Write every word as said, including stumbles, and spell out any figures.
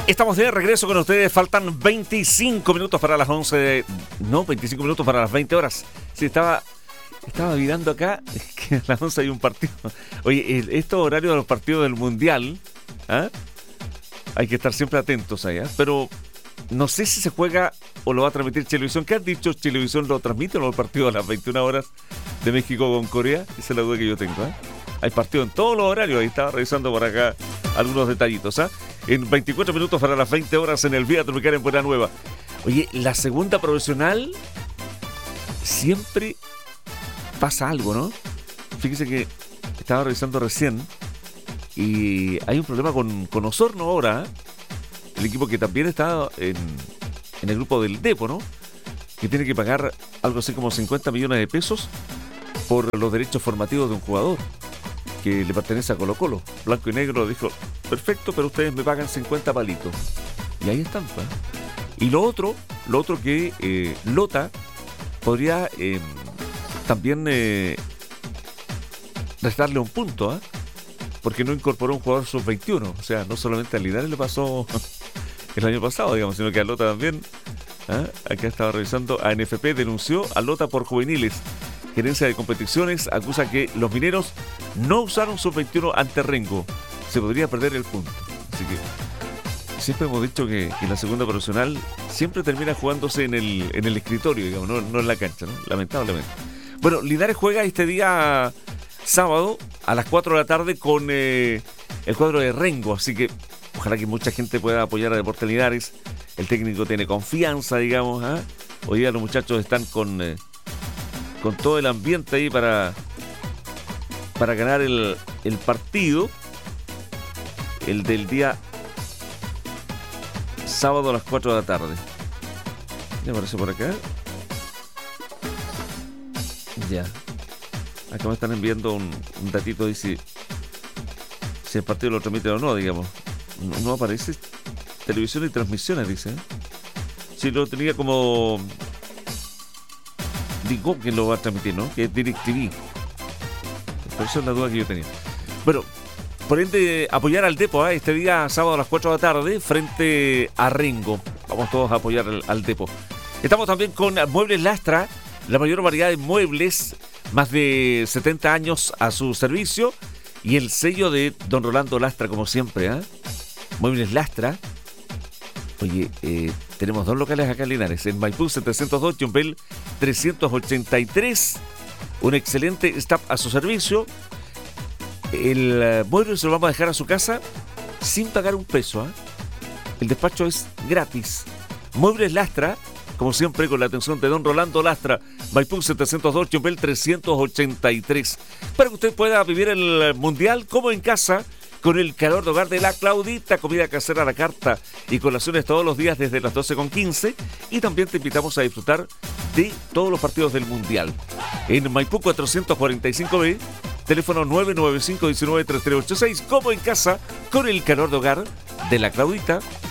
Estamos de regreso con ustedes. Faltan veinticinco minutos para las once. No, veinticinco minutos para las veinte horas. Sí, estaba, estaba mirando acá que a las once hay un partido. Oye, el, estos horarios de los partidos del Mundial, ¿ah? Hay que estar siempre atentos allá. Pero no sé si se juega o lo va a transmitir Chilevisión. ¿Qué has dicho? ¿Chilevisión lo transmite o no el partido a las veintiuna horas de México con Corea? Esa es la duda que yo tengo, ¿eh? Hay partido en todos los horarios. Ahí estaba revisando por acá algunos detallitos, ¿ah? ¿eh? En veinticuatro minutos para las veinte horas en el Vía Tropical en Buena Nueva. Oye, la segunda profesional siempre pasa algo, ¿no? Fíjese que estaba revisando recién y hay un problema con, con Osorno ahora, ¿eh? El equipo que también está en, en el grupo del Depo, ¿no? Que tiene que pagar algo así como cincuenta millones de pesos por los derechos formativos de un jugador que le pertenece a Colo Colo. Blanco y Negro dijo, perfecto, pero ustedes me pagan cincuenta palitos. Y ahí están, pues. Y lo otro, lo otro que eh, Lota podría eh, también eh, restarle un punto, ¿eh? Porque no incorporó un jugador sub veintiuno. O sea, no solamente a Linares le pasó el año pasado, digamos, sino que a Lota también. ¿eh? Acá estaba revisando, A N F P denunció a Lota por juveniles. Gerencia de competiciones acusa que los mineros no usaron sub veintiuno ante Rengo. Se podría perder el punto. Así que siempre hemos dicho que, que la segunda profesional siempre termina jugándose en el, en el escritorio, digamos, no, no en la cancha, ¿no? Lamentablemente. Bueno, Linares juega este día sábado a las cuatro de la tarde con eh, el cuadro de Rengo. Así que ojalá que mucha gente pueda apoyar a Deportes Linares. El técnico tiene confianza, digamos. ¿eh? Hoy día los muchachos están con... Eh, con todo el ambiente ahí para para ganar el, el partido, el del día sábado a las cuatro de la tarde. ¿Me aparece por acá? Ya. Acá me están enviando un, un datito, dice si el partido lo transmite o no, digamos. No, no aparece televisión y transmisiones, dice. ¿eh? Si lo tenía como... Digo que lo va a transmitir, ¿no? Que es DirecTV. Pero esa es la duda que yo tenía. Bueno, por ende, apoyar al Depo ¿eh? este día sábado a las cuatro de la tarde frente a Rengo. Vamos todos a apoyar al, al Depo. Estamos también con Muebles Lastra, la mayor variedad de muebles, más de setenta años a su servicio y el sello de don Rolando Lastra, como siempre. ¿eh? Muebles Lastra. Oye, eh, tenemos dos locales acá en Linares, en Maipú setecientos dos, Yumbel trescientos ochenta y tres. Un excelente staff a su servicio. El uh, mueble se lo vamos a dejar a su casa sin pagar un peso. ¿eh? El despacho es gratis. Muebles Lastra, como siempre, con la atención de don Rolando Lastra, Maipú setecientos dos, Yumbel trescientos ochenta y tres. Para que usted pueda vivir el Mundial como en casa, con el calor de hogar de la Claudita, comida casera a la carta y colaciones todos los días desde las doce con quince. Y también te invitamos a disfrutar de todos los partidos del Mundial. En Maipú cuatrocientos cuarenta y cinco B, teléfono nueve nueve cinco uno nueve tres tres ocho seis, como en casa, con el calor de hogar de la Claudita